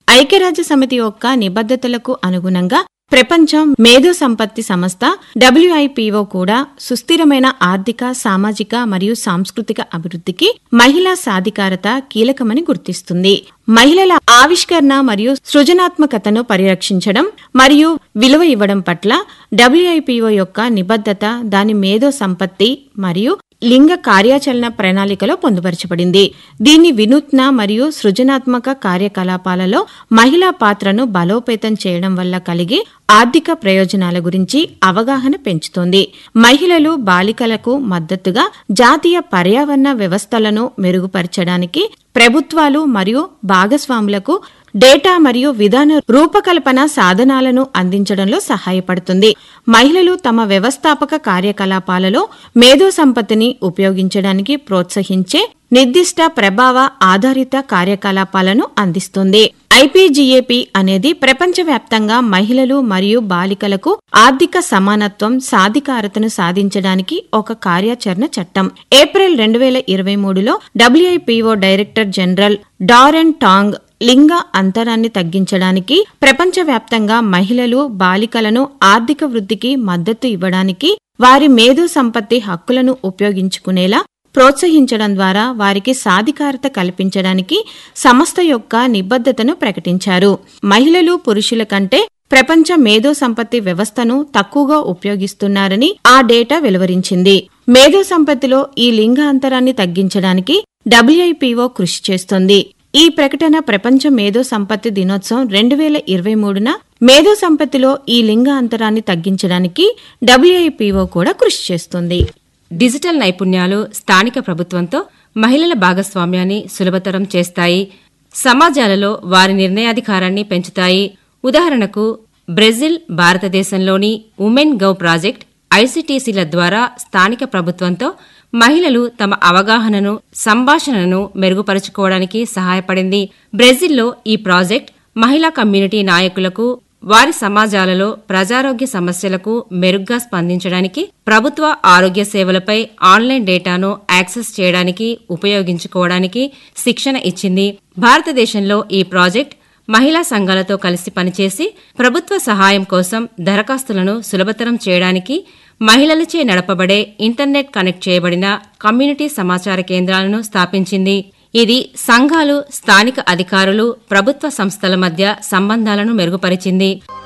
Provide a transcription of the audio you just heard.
ఐక్యరాజ్య సమితి యొక్క నిబద్ధతలకు అనుగుణంగా ప్రపంచం మేధో సంపత్తి సంస్థ WIPO కూడా సుస్థిరమైన ఆర్థిక, సామాజిక మరియు సాంస్కృతిక అభివృద్ధికి మహిళా సాధికారత కీలకమని గుర్తిస్తుంది. మహిళల ఆవిష్కరణ మరియు సృజనాత్మకతను పరిరక్షించడం మరియు విలువ ఇవ్వడం పట్ల WIPO యొక్క నిబద్ధత దాని మేధో సంపత్తి మరియు లింగ కార్యాచరణ ప్రణాళికలో పొందుపరచబడింది. దీని వినూత్న మరియు సృజనాత్మక కార్యకలాపాలలో మహిళా పాత్రను బలోపేతం చేయడం వల్ల కలిగే ఆర్థిక ప్రయోజనాల గురించి అవగాహన పెంచుతోంది. మహిళలు, బాలికలకు మద్దతుగా జాతీయ పర్యావరణ వ్యవస్థలను మెరుగుపరచడానికి ప్రభుత్వాలు మరియు భాగస్వాములకు డేటా మరియు విధాన రూపకల్పన సాధనాలను అందించడంలో సహాయపడుతుంది. మహిళలు తమ వ్యవస్థాపక కార్యకలాపాలలో మేధో సంపత్తిని ఉపయోగించడానికి ప్రోత్సహించే నిర్దిష్ట ప్రభావ ఆధారిత కార్యకలాపాలను అందిస్తుంది. IPGAP అనేది ప్రపంచవ్యాప్తంగా మహిళలు మరియు బాలికలకు ఆర్థిక సమానత్వం, సాధికారతను సాధించడానికి ఒక కార్యాచరణ చట్టం. April 2023లో WIPO director general Daren Tang లింగ అంతరాన్ని తగ్గించడానికి, ప్రపంచవ్యాప్తంగా మహిళలు, బాలికలను ఆర్థిక వృద్ధికి మద్దతు ఇవ్వడానికి, వారి మేధో సంపత్తి హక్కులను ఉపయోగించుకునేలా ప్రోత్సహించడం ద్వారా వారికి సాధికారత కల్పించడానికి సంస్థ యొక్క నిబద్ధతను ప్రకటించారు. మహిళలు పురుషుల కంటే ప్రపంచ మేధో సంపత్తి వ్యవస్థను తక్కువగా ఉపయోగిస్తున్నారని ఆ డేటా వెలువరించింది. మేధో సంపత్తిలో ఈ లింగ అంతరాన్ని తగ్గించడానికి WIPO కృషి చేస్తోంది. ఈ ప్రకటన ప్రపంచ మేధో సంపత్తి దినోత్సవం 2023న మేధో సంపత్తిలో ఈ లింగ అంతరాన్ని తగ్గించడానికి WIPO కూడా కృషి చేస్తుంది. డిజిటల్ నైపుణ్యాలు స్థానిక ప్రభుత్వంతో మహిళల భాగస్వామ్యాన్ని సులభతరం చేస్తాయి, సమాజాలలో వారి నిర్ణయాధికారాన్ని పెంచుతాయి. ఉదాహరణకు బ్రెజిల్, భారతదేశంలోని ఉమెన్ గవ్ ప్రాజెక్ట్, ICTCల ద్వారా స్థానిక ప్రభుత్వంతో మహిళలు తమ అవగాహనను, సంభాషణను మెరుగుపరుచుకోవడానికి సహాయపడింది. బ్రెజిల్లో ఈ ప్రాజెక్ట్ మహిళా కమ్యూనిటీ నాయకులకు వారి సమాజాలలో ప్రజారోగ్య సమస్యలకు మెరుగ్గా స్పందించడానికి, ప్రభుత్వ ఆరోగ్య సేవలపై ఆన్లైన్ డేటాను యాక్సెస్ చేయడానికి, ఉపయోగించుకోవడానికి శిక్షణ ఇచ్చింది. భారతదేశంలో ఈ ప్రాజెక్ట్ మహిళా సంఘాలతో కలిసి పనిచేసి ప్రభుత్వ సహాయం కోసం దరఖాస్తులను సులభతరం చేయడానికి మహిళలచే నడపబడే ఇంటర్నెట్ కనెక్ట్ చేయబడిన కమ్యూనిటీ సమాచార కేంద్రాలను స్థాపించింది. ఇది సంఘాలు, స్థానిక అధికారులు, ప్రభుత్వ సంస్థల మధ్య సంబంధాలను మెరుగుపరిచింది.